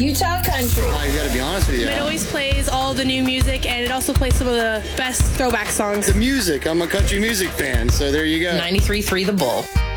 Utah Country. I gotta be honest with you. It always plays all the new music, and it also plays some of the best throwback songs. The music. I'm a country music fan, so there you go. 93.3 The Bull.